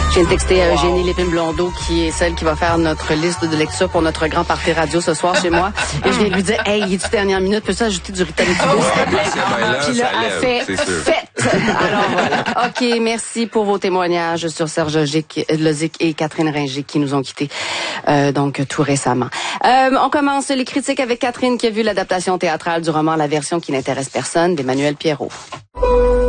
Je viens de texter à Eugénie Lépine-Blondeau, qui est celle qui va faire notre liste de lecture pour notre grand party radio ce soir chez moi. Et je viens de lui dire, hey, il est-tu dernière minute? Peux-tu ajouter du Ritalin? Puis là, elle fait, Alors voilà. OK, merci pour vos témoignages sur Serge Lozic et Catherine Ringer qui nous ont quittés donc tout récemment. On commence les critiques avec Catherine qui a vu l'adaptation théâtrale du roman La version qui n'intéresse personne d'Emmanuel Pierrot.